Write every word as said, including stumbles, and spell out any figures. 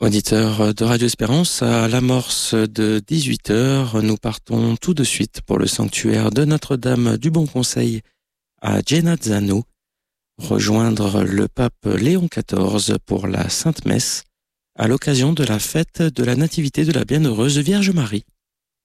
Auditeurs de Radio Espérance, à l'amorce de dix-huit heures, nous partons tout de suite pour le sanctuaire de Notre-Dame du Bon Conseil à Genazzano, rejoindre le pape Léon quatorze pour la Sainte Messe à l'occasion de la fête de la Nativité de la Bienheureuse Vierge Marie.